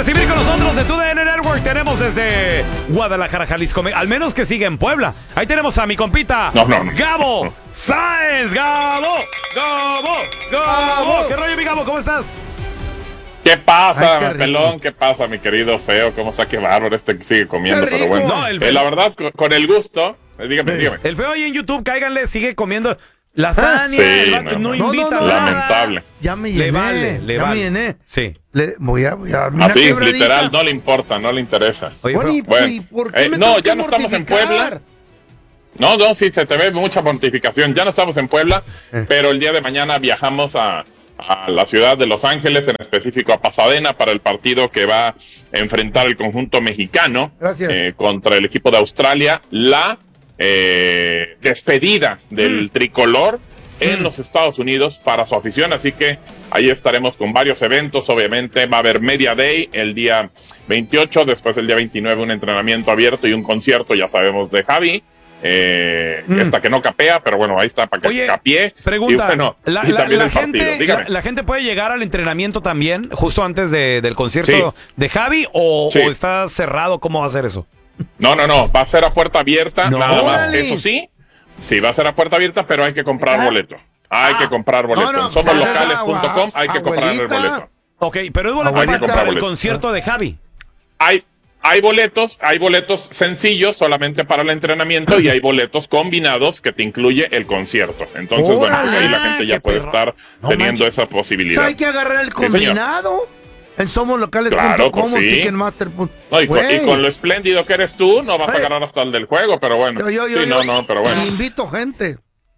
recibir con nosotros de TUDN Network. Tenemos desde Guadalajara, Jalisco. Al menos que siga en Puebla. Ahí tenemos a mi compita, Gabo Sáenz. Gabo. ¿Qué rollo, mi Gabo? ¿Cómo estás? ¿Qué pasa, pelón? ¿Qué pasa, mi querido feo? ¿Cómo está? Qué bárbaro que sigue comiendo, pero bueno. No, la verdad, con el gusto. Dígame. El feo ahí en YouTube, cáiganle, sigue comiendo lasaña. Sí, no invita nada. Lamentable. Ya me llené. Me llené. Sí. Voy a así, literal, no le importa, no le interesa. Oye, bueno, ¿por qué ya no estamos en Puebla. No, sí, se te ve mucha mortificación. Ya no estamos en Puebla, pero el día de mañana viajamos a la ciudad de Los Ángeles, en específico a Pasadena, para el partido que va a enfrentar el conjunto mexicano contra el equipo de Australia. La despedida del tricolor en los Estados Unidos para su afición, así que ahí estaremos con varios eventos. Obviamente va a haber Media Day el día 28, después el día 29 un entrenamiento abierto y un concierto, ya sabemos, de Javi. Esta que no capea, pero bueno, ahí está para que capee. Pregunta, y bueno, y también el partido. Dígame. ¿La gente puede llegar al entrenamiento también justo antes del concierto de Javi o está cerrado? ¿Cómo va a ser eso? No, va a ser a puerta abierta, nada más. Eso sí, va a ser a puerta abierta, pero hay que comprar boleto. Hay que comprar boleto. En somoslocales.com hay que comprar el boleto. Ok, pero es boleto para el concierto de Javi. Hay boletos sencillos solamente para el entrenamiento y hay boletos combinados que te incluye el concierto. Entonces, bueno, pues ahí la gente ya puede estar teniendo esa posibilidad. Hay que agarrar el combinado en somoslocales.com. Claro, pues sí. Y con lo espléndido que eres tú, no vas a agarrar hasta el del juego, pero bueno. Pero bueno. Invito gente.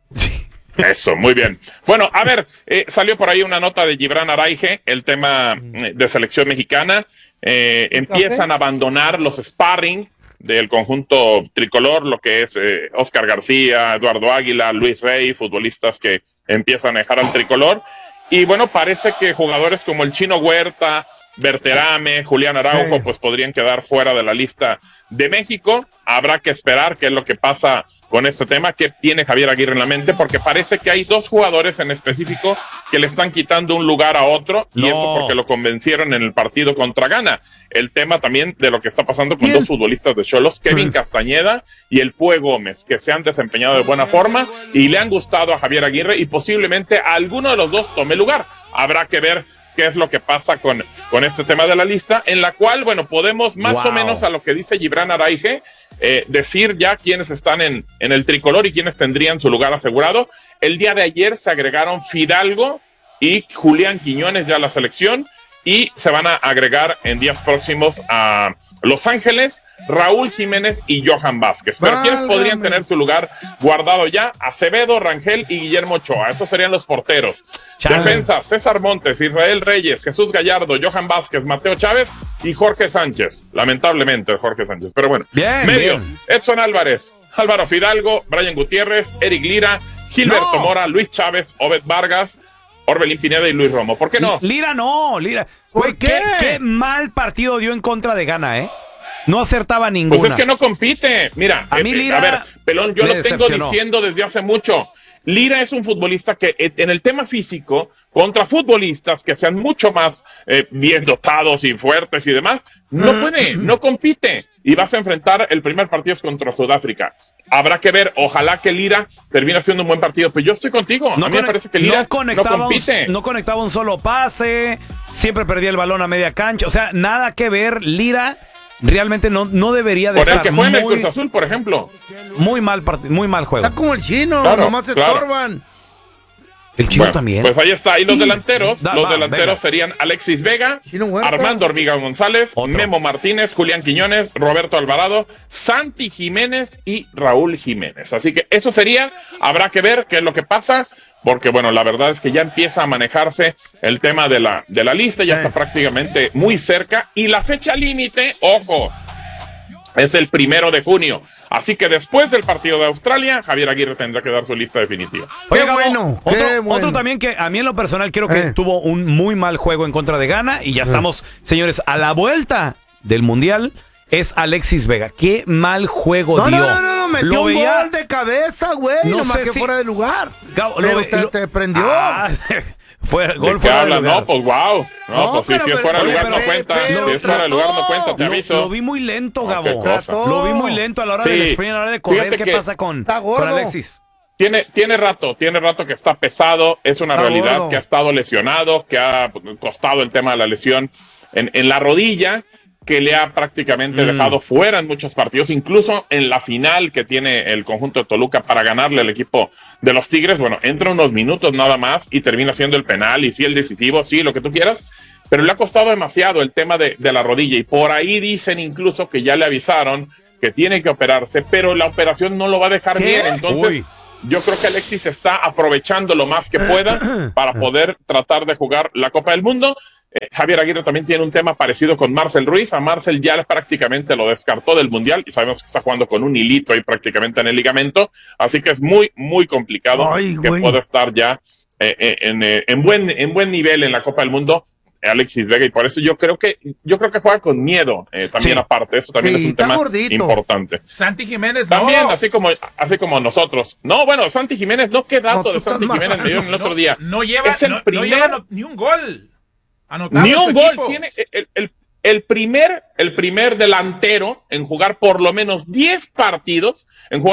Eso, muy bien. Bueno, a ver, salió por ahí una nota de Gibran Araige, el tema de selección mexicana. Empiezan a abandonar los sparring del conjunto tricolor, lo que es Oscar García, Eduardo Águila, Luis Rey, futbolistas que empiezan a dejar al tricolor. Y bueno, parece que jugadores como el Chino Huerta, Berterame, Julián Araujo, pues podrían quedar fuera de la lista de México. Habrá que esperar qué es lo que pasa con este tema, qué tiene Javier Aguirre en la mente, porque parece que hay dos jugadores en específico que le están quitando un lugar a otro, y eso porque lo convencieron en el partido contra Ghana. El tema también de lo que está pasando con dos futbolistas de Xolos, Kevin Castañeda y el Pue Gómez, que se han desempeñado de buena forma y le han gustado a Javier Aguirre, y posiblemente alguno de los dos tome lugar. Habrá que ver qué es lo que pasa con este tema de la lista, en la cual, bueno, podemos más o menos, a lo que dice Gibran Araige, decir ya quiénes están en el tricolor y quiénes tendrían su lugar asegurado. El día de ayer se agregaron Fidalgo y Julián Quiñones ya a la selección, y se van a agregar en días próximos a Los Ángeles, Raúl Jiménez y Johan Vázquez. Pero ¿quiénes podrían tener su lugar guardado ya? Acevedo, Rangel y Guillermo Ochoa. Esos serían los porteros. Defensa: César Montes, Israel Reyes, Jesús Gallardo, Johan Vázquez, Mateo Chávez y Jorge Sánchez. Lamentablemente Jorge Sánchez, pero bueno. Medios: Edson Álvarez, Álvaro Fidalgo, Brian Gutiérrez, Eric Lira, Gilberto Mora, Luis Chávez, Obed Vargas, Orbelín Pineda y Luis Romo. ¿Por qué no? Lira. ¿Por qué? Qué mal partido dio en contra de Ghana, ¿eh? No acertaba ninguna. Pues es que no compite. Mira, a mí Lira, a ver, Pelón, yo lo tengo diciendo desde hace mucho. Lira es un futbolista que en el tema físico, contra futbolistas que sean mucho más bien dotados y fuertes y demás, no puede, no compite. Y vas a enfrentar el primer partido contra Sudáfrica. Habrá que ver, ojalá que Lira termine haciendo un buen partido. Pero yo estoy contigo. A mí me parece que Lira no compite. No conectaba un solo pase, siempre perdía el balón a media cancha. O sea, nada que ver. Lira realmente no debería de estar. Por el que juega en el Cruz Azul, por ejemplo. Muy mal juego. Está como el Chino, nomás estorban. El Chino también. Pues ahí está. Y los delanteros, serían Alexis Vega, Armando Hormiga González, Memo Martínez, Julián Quiñones, Roberto Alvarado, Santi Jiménez y Raúl Jiménez. Así que eso sería. Habrá que ver qué es lo que pasa, porque bueno, la verdad es que ya empieza a manejarse el tema de la lista, ya está prácticamente muy cerca, y la fecha límite, ojo, es el 1 de junio. Así que después del partido de Australia, Javier Aguirre tendrá que dar su lista definitiva. Oye, Gabo, otro también que a mí en lo personal creo que tuvo un muy mal juego en contra de Ghana, y ya estamos, señores, a la vuelta del Mundial, es Alexis Vega. Qué mal juego dio. No, metió un gol de cabeza, güey, nomás que fuera de lugar. Gabo, te prendió. Gol fuera de lugar. No, pues wow. No, pues si es fuera de lugar no cuenta. Si es fuera de lugar no cuenta, te aviso. Lo vi muy lento, Gabo. Lo vi muy lento a la hora del sprint, a la hora de correr. ¿Qué pasa con Alexis? Tiene rato que está pesado, es una realidad que ha estado lesionado, que ha costado el tema de la lesión en la rodilla, que le ha prácticamente dejado fuera en muchos partidos, incluso en la final que tiene el conjunto de Toluca para ganarle al equipo de los Tigres. Bueno, entra unos minutos nada más y termina siendo el penal, y sí el decisivo, sí, lo que tú quieras, pero le ha costado demasiado el tema de la rodilla, y por ahí dicen incluso que ya le avisaron que tiene que operarse, pero la operación no lo va a dejar bien. Entonces yo creo que Alexis está aprovechando lo más que pueda para poder tratar de jugar la Copa del Mundo. Javier Aguirre también tiene un tema parecido con Marcel Ruiz. A Marcel ya prácticamente lo descartó del Mundial y sabemos que está jugando con un hilito ahí prácticamente en el ligamento, así que es muy, muy complicado que pueda estar ya en buen nivel en la Copa del Mundo Alexis Vega, y por eso yo creo que juega con miedo también. Aparte, eso también es un tema importante. Santi Jiménez también, así como nosotros. No, bueno, Santi Jiménez, ¿qué dato de Santi Jiménez me dio el otro día? No lleva ni un gol. Ni un gol. Tiene el primer delantero en jugar por lo menos 10 partidos,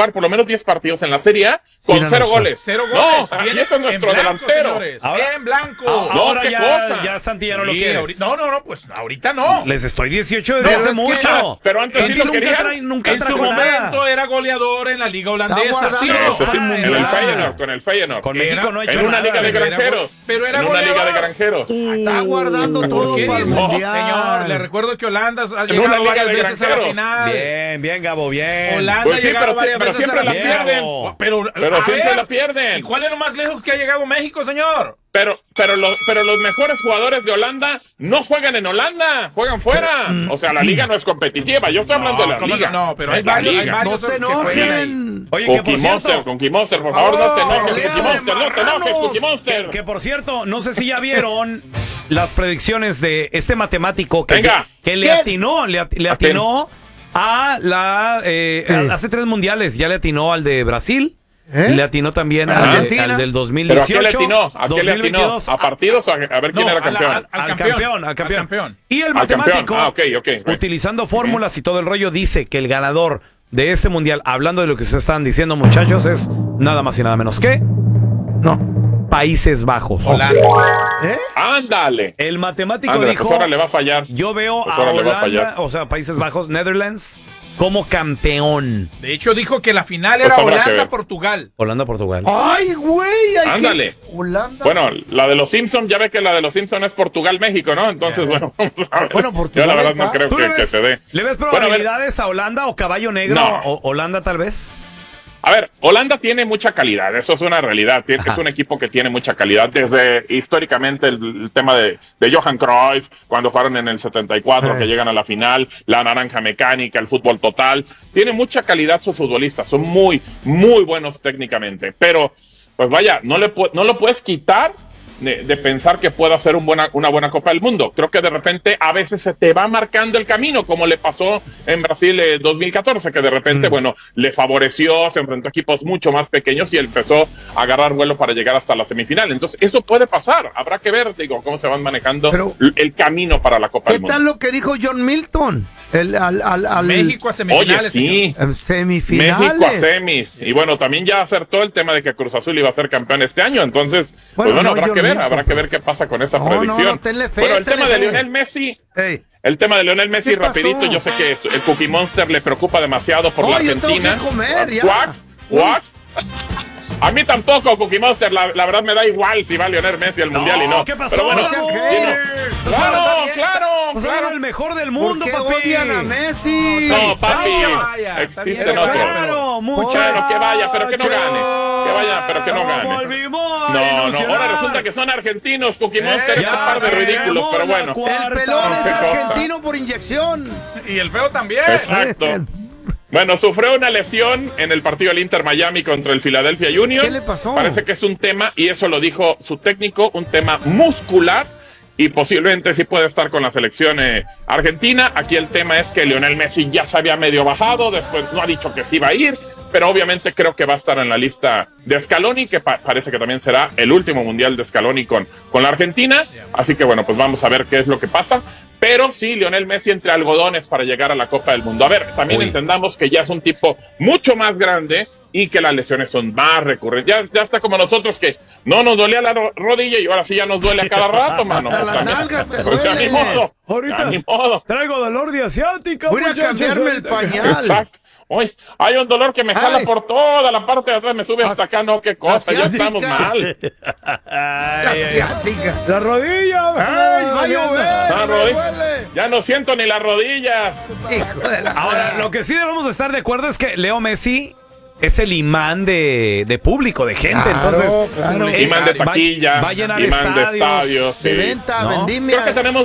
en la Serie A con 0 goles. 0 goles. No, y ese es nuestro delantero. Ahora, en blanco. Ahora ya Santi ya no lo quiere. No, pues ahorita no. Les estoy 18 desde hace mucho. Pero antes sí lo querían. Nunca en su momento era goleador en la liga holandesa. En el Feyenoord, con el Feyenoord. Con México no ha hecho en una liga de granjeros. Pero era en una liga de granjeros. Está guardando todo para el Mundial. Señor, le recuerdo que Holanda ha llegado varias veces a la final. Bien, Gabo, bien. Holanda ha llegado varias veces siempre a la la pierden. Pero siempre la pierden. ¿Y cuál es lo más lejos que ha llegado México, señor? Pero los mejores jugadores de Holanda no juegan en Holanda, juegan fuera. O sea, la liga no es competitiva. Yo estoy hablando de la liga. No, pero hay varios no se enojen. Oye, Cookie Monster, por favor, no te enojes, Cookie Monster. Que por cierto, no sé si ya vieron las predicciones de este matemático que le atinó a hace 3 mundiales, ya le atinó al de Brasil. Le atinó también al del 2018. ¿Pero a qué le atinó? ¿A partidos o a ver quién era campeón? Al campeón. Y el matemático, utilizando fórmulas y todo el rollo, dice que el ganador de este mundial, hablando de lo que se están diciendo, muchachos, es nada más y nada menos que Países Bajos. Ándale. El matemático dijo, pues ahora le va a fallar. Yo veo a Holanda, o sea, Países Bajos, Netherlands, como campeón. De hecho, dijo que la final era Holanda-Portugal. Holanda-Portugal. ¡Ay, güey! Ándale. Holanda. Bueno, la de los Simpsons, ya ve que la de los Simpsons es Portugal-México, ¿no? Entonces, bueno, vamos a ver. Portugal, yo la verdad no creo que se dé. ¿Le ves probabilidades a Holanda o Caballo Negro? No. ¿O Holanda tal vez? A ver, Holanda tiene mucha calidad, eso es una realidad. Es un equipo que tiene mucha calidad. Desde históricamente el tema de Johan Cruyff, cuando jugaron en el 74, que llegan a la final, la naranja mecánica, el fútbol total. Tiene mucha calidad sus futbolistas, son muy, muy buenos técnicamente. Pero, pues vaya, no lo puedes quitar de pensar que pueda ser una buena Copa del Mundo. Creo que de repente a veces se te va marcando el camino, como le pasó en Brasil 2014, que de repente, le favoreció, se enfrentó a equipos mucho más pequeños y empezó a agarrar vuelo para llegar hasta la semifinal. Entonces, eso puede pasar. Habrá que ver, cómo se van manejando el camino para la Copa del Mundo. ¿Qué tal lo que dijo John Milton? México a semifinales. Oye, sí. Semifinales. México a semis. Y bueno, también ya acertó el tema de que Cruz Azul iba a ser campeón este año. Entonces, habrá que ver qué pasa con esa predicción. El tema de Lionel Messi. El tema de Lionel Messi, rapidito, yo sé que el Cookie Monster le preocupa demasiado por la Argentina. What? A mí tampoco, Cookie Monster, la verdad me da igual si va Lionel Messi al Mundial y no. ¿Qué pasó? Pero bueno, claro. El mejor del mundo, ¿por qué papi. odian a Messi? No, papi. Existen otros. Claro, que vaya, pero que no gane. Que vaya, pero que no gane. No. Ahora resulta que son argentinos, Cookie Monster. Este par de ridículos, pero bueno. El pelón es argentino por inyección. Y el feo también. Exacto. Bueno, sufrió una lesión en el partido del Inter Miami contra el Philadelphia Union. ¿Qué le pasó? Parece que es un tema, y eso lo dijo su técnico, un tema muscular y posiblemente sí puede estar con la selección argentina. Aquí el tema es que Lionel Messi ya se había medio bajado, después no ha dicho que sí va a ir, pero obviamente creo que va a estar en la lista de Scaloni, que parece que también será el último mundial de Scaloni con la Argentina. Así que bueno, pues vamos a ver qué es lo que pasa. Pero sí, Lionel Messi entre algodones para llegar a la Copa del Mundo. A ver, también entendamos que ya es un tipo mucho más grande y que las lesiones son más recurrentes. Ya está como nosotros, que no nos dolía la rodilla y ahora sí ya nos duele a cada rato, mano. Pues ya ni modo. Ahorita ni modo. Traigo dolor de asiática. Voy a cambiarme el pañal. Exacto. Hoy hay un dolor que me jala por toda la parte de atrás, me sube hasta acá, no, qué cosa, ya estamos mal. La rodilla. La rodilla. Ya no siento ni las rodillas. Ahora, lo que sí debemos de estar de acuerdo es que Leo Messi es el imán de público, de gente. Entonces, imán de taquilla, va a llenar imán de estadios, de venta, vendimia. Creo que